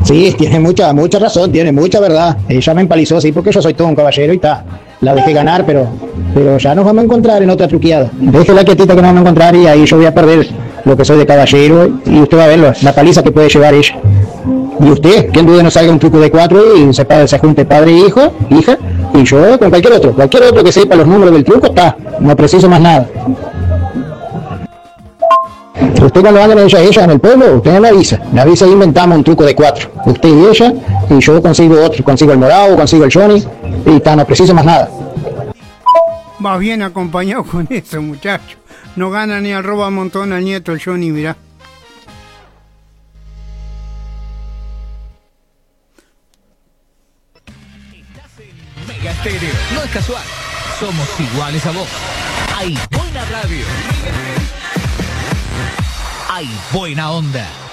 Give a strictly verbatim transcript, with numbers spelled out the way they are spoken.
Sí, tiene mucha, mucha razón, tiene mucha verdad. Ella me empalizó, sí, porque yo soy todo un caballero y está. La dejé ganar, pero, pero ya nos vamos a encontrar en otra truqueada. Déjela quietita que nos vamos a encontrar y ahí yo voy a perder lo que soy de caballero y usted va a ver la paliza que puede llevar ella. Y usted, que en duda no salga un truco de cuatro y se, se junte padre e hijo, hija, y yo con cualquier otro, cualquier otro que sepa los números del truco, está, no preciso más nada. Usted cuando anden ella y ella en el pueblo, usted me avisa, me avisa y inventamos un truco de cuatro, usted y ella, y yo consigo otro, consigo el morado, consigo el Johnny, y está, no preciso más nada. Va bien acompañado con eso, muchacho. No gana ni al roba montón al nieto el Johnny, mirá. Mega Estéreo, no es casual, somos iguales a vos. Hay buena radio, hay buena onda.